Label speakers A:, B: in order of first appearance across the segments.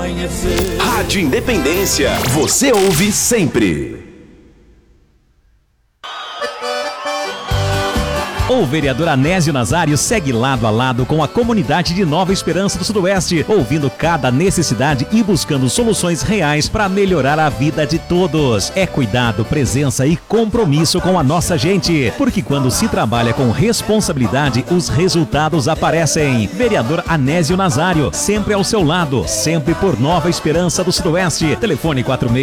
A: amanhecer.
B: Rádio Independência, você ouve sempre.
C: O vereador Anésio Nazário segue lado a lado com a comunidade de Nova Esperança do Sudoeste, ouvindo cada necessidade e buscando soluções reais para melhorar a vida de todos. É cuidado, presença e compromisso com a nossa gente, porque quando se trabalha com responsabilidade, os resultados aparecem. Vereador Anésio Nazário, sempre ao seu lado, sempre por Nova Esperança do Sudoeste. Telefone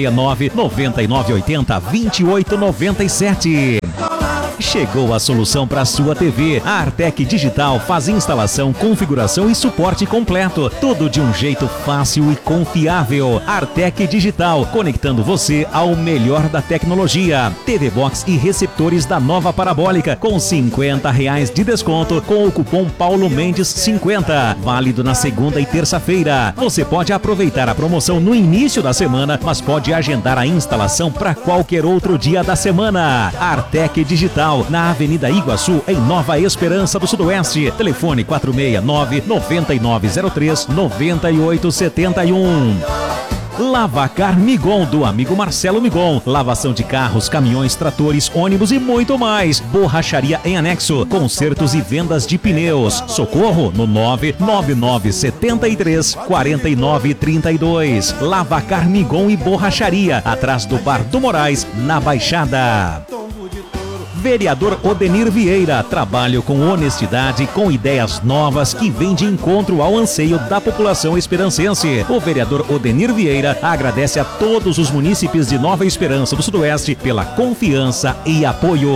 C: 469-9980-2897. Chegou a solução para sua TV. A Artec Digital faz instalação, configuração e suporte completo. Tudo de um jeito fácil e confiável. Artec Digital, conectando você ao melhor da tecnologia. TV Box e receptores da nova parabólica com R$50 de desconto com o cupom Paulo Mendes 50. Válido na segunda e terça-feira. Você pode aproveitar a promoção no início da semana, mas pode agendar a instalação para qualquer outro dia da semana. Artec Digital, na Avenida Iguaçu, em Nova Esperança do Sudoeste. Telefone 469-9903-9871. Lavacar Migon, do amigo Marcelo Migon. Lavação de carros, caminhões, tratores, ônibus e muito mais. Borracharia em anexo, consertos e vendas de pneus. Socorro no 99973-4932. Lavacar Migon e Borracharia, atrás do Bar do Moraes, na Baixada. Vereador Odenir Vieira, trabalho com honestidade, com ideias novas que vêm de encontro ao anseio da população esperancense. O vereador Odenir Vieira agradece a todos os munícipes de Nova Esperança do Sudoeste pela confiança e apoio.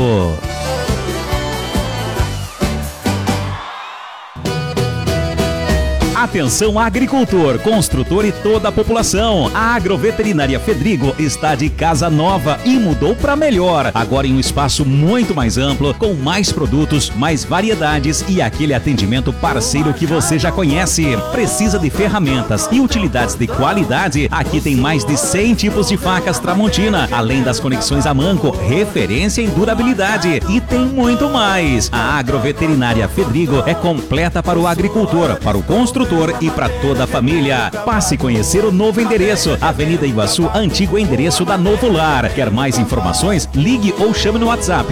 C: Atenção agricultor, construtor e toda a população. A Agroveterinária Fedrigo está de casa nova e mudou para melhor. Agora em um espaço muito mais amplo, com mais produtos, mais variedades e aquele atendimento parceiro que você já conhece. Precisa de ferramentas e utilidades de qualidade? Aqui tem mais de 100 tipos de facas Tramontina, além das conexões a manco, referência em durabilidade. E tem muito mais. A Agroveterinária Fedrigo é completa para o agricultor, para o construtor e para toda a família. Passe conhecer o novo endereço, Avenida Iguaçu, antigo endereço da Novo Lar. Quer mais informações? Ligue ou chame no WhatsApp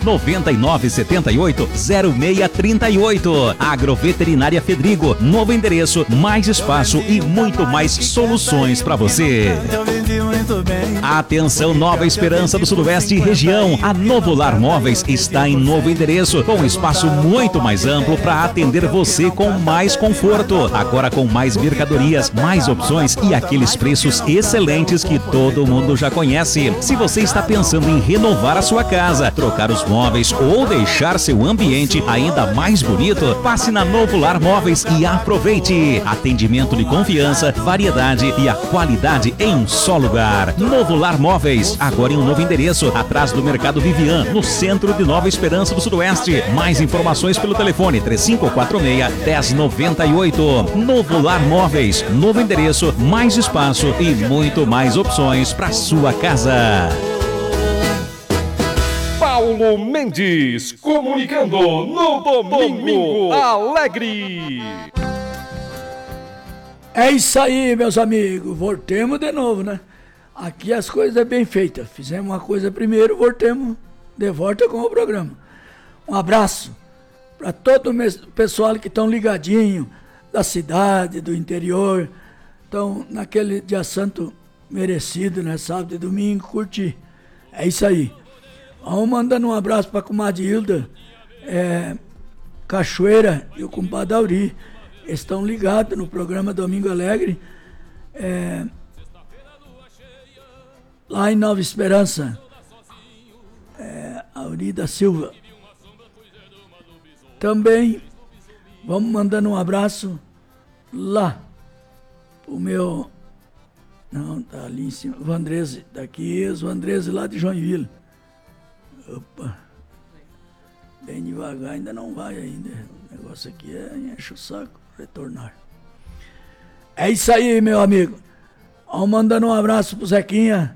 C: 999780638. Agroveterinária Fedrigo, novo endereço, mais espaço e muito mais soluções para você. Atenção Nova Esperança do Sudoeste e região. A Novo Lar Móveis está em novo endereço, com espaço muito mais amplo para atender você com mais conforto. Agora com mais mercadorias, mais opções e aqueles preços excelentes que todo mundo já conhece. Se você está pensando em renovar a sua casa, trocar os móveis ou deixar seu ambiente ainda mais bonito, passe na Novo Lar Móveis e aproveite. Atendimento de confiança, variedade e a qualidade em um só lugar. Novo Lar Móveis, agora em um novo endereço, atrás do Mercado Vivian, no centro de Nova Esperança do Sudoeste. Mais informações pelo telefone 3546-1098. Novo Lar Móveis, novo endereço, mais espaço e muito mais opções para sua casa.
D: Paulo Mendes, comunicando no Domingo Alegre.
E: É isso aí, meus amigos, voltemos de novo, né? Aqui as coisas é bem feitas. Fizemos uma coisa primeiro, voltemos de volta com o programa. Um abraço para todo o pessoal que estão ligadinho, da cidade, do interior. Então, naquele dia santo merecido, né? Sábado e domingo, curtir. É isso aí. Vamos mandando um abraço para a comadre Hilda, Cachoeira e o compadre Auri. Estão ligados no programa Domingo Alegre. Lá em Nova Esperança. Auri da Silva. Também vamos mandando um abraço lá pro meu... Não, tá ali em cima. Vandrese, daqui, os Vandrese lá de Joinville. Opa. Bem devagar, ainda não vai ainda. O negócio aqui enche o saco, retornar. É isso aí, meu amigo. Vamos mandando um abraço pro Zequinha.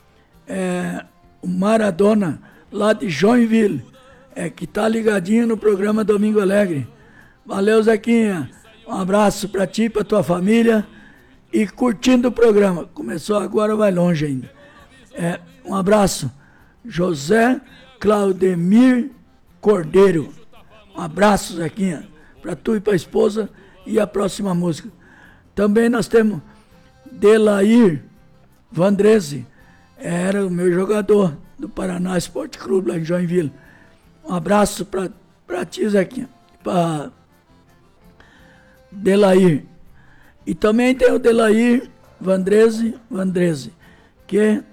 E: O Maradona, lá de Joinville. Que tá ligadinho no programa Domingo Alegre. Valeu, Zequinha. Um abraço pra ti, pra tua família. e curtindo o programa. Começou agora, vai longe ainda. Um abraço, José Claudemir Cordeiro. Um abraço, Zequinha, para tu e para a esposa. E a próxima música. Também nós temos Delair Vandrese, era o meu jogador do Paraná Esporte Clube lá em Joinville. Um abraço para ti, Zequinha, para Delair. E também tem o Delair Vandrese, que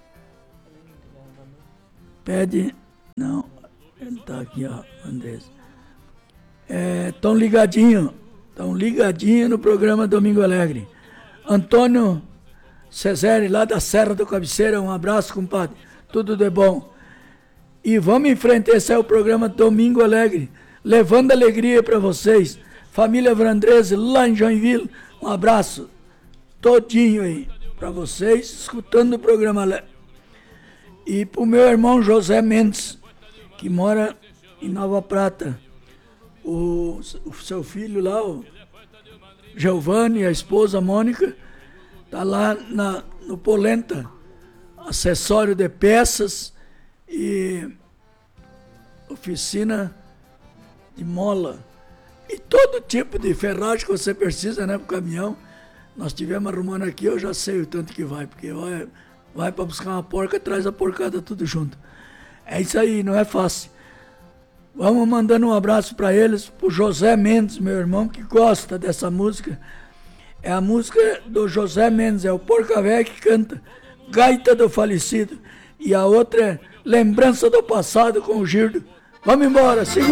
E: pede... Não, ele está aqui, ó, Vandrese. Estão ligadinho no programa Domingo Alegre. Antônio Cesare, lá da Serra do Cabeceira, um abraço, compadre, tudo de bom. E vamos em frente, esse é o programa Domingo Alegre, levando alegria para vocês. Família Vandrese, lá em Joinville, um abraço todinho aí para vocês, escutando o programa Alegre. E para o meu irmão José Mendes, que mora em Nova Prata. O seu filho lá, o Giovanni, a esposa Mônica, está lá no Polenta, acessório de peças e oficina de mola. E todo tipo de ferragem que você precisa, né, para o caminhão. Nós estivemos arrumando aqui, eu já sei o tanto que vai, porque vai para buscar uma porca, traz a porcada tudo junto. É isso aí, não é fácil. Vamos mandando um abraço para eles, pro José Mendes, meu irmão, que gosta dessa música. É a música do José Mendes, é o Porca Véia que canta, Gaita do Falecido. E a outra é Lembrança do Passado com o Girdo. Vamos embora, segura.